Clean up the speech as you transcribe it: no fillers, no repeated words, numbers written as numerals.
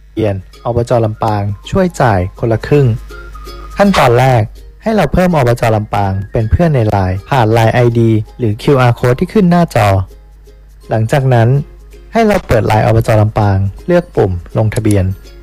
เปลี่ยนอบจ.ลำปางช่วยจ่ายคนละครึ่งขั้นตอนแรกให้เราเพิ่มอบจ.ลำปางเป็นเพื่อนใน LINE ผ่าน LINE ID หรือ QR Code ที่ขึ้นหน้าจอหลังจากนั้นให้เราเปิด LINE อบจ.ลำปางเลือกปุ่มลงทะเบียน